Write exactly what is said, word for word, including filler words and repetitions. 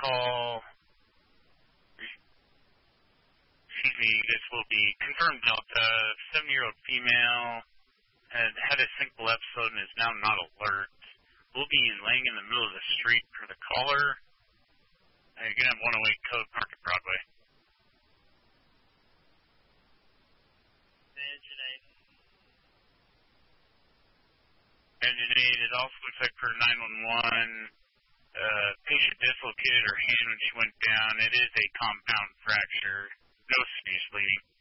call, excuse me, this will be confirmed Delta, seven-year-old female, had had a single episode and is now not alert. Will be laying in the middle of the street for the caller. Again, one oh eight code, Market Broadway. Engine eight, it also looks like for nine one one, uh, patient dislocated her hand when she went down. It is a compound fracture. No serious bleeding.